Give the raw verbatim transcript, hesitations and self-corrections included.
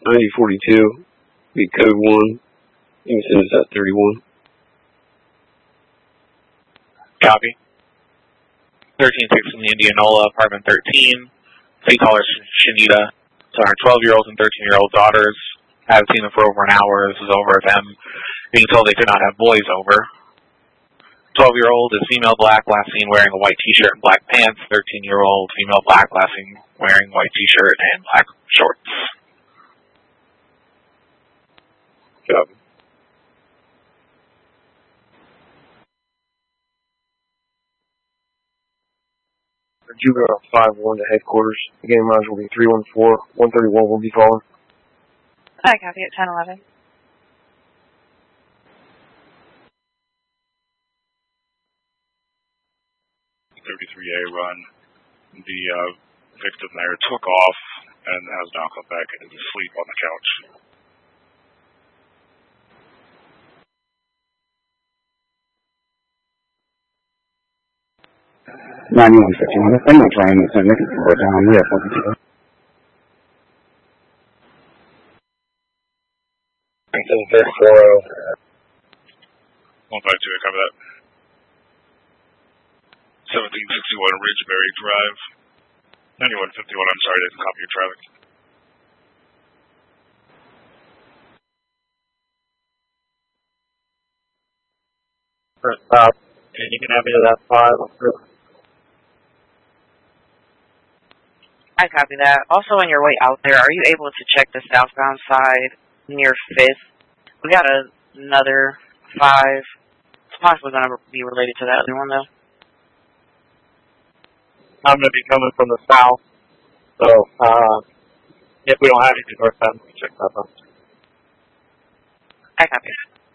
ninety forty-two, be code one. You can send us at thirty-one. Copy. thirteen six from the Indianola, apartment thirteen. City caller Shanita. So our twelve-year-old and thirteen-year-old daughters. I haven't seen them for over an hour. This is over them being told they could not have boys over. twelve-year-old is female black, last seen wearing a white t-shirt and black pants. thirteen-year-old female black, last seen wearing white t-shirt and black shorts. Copy. Juvenile five one to headquarters. The game lines will be three one four, one thirty-one will be calling. I copy at ten eleven. thirty-three A run. The uh, victim there took off and has now come back and is asleep on the couch. ninety-one fifty-one. I'm not trying to send it down here. four oh. one five two, I cover that. seventeen sixty-one Ridgeberry Drive. ninety-one fifty-one, I'm sorry, I didn't copy your traffic. First stop. And you can have me to that five. I copy that. Also, on your way out there, are you able to check the southbound side near fifth? We got a, another five. It's possibly going to be related to that other one, though. I'm going to be coming from the south. So, uh, if we don't have anything northbound, we can check that out. I copy.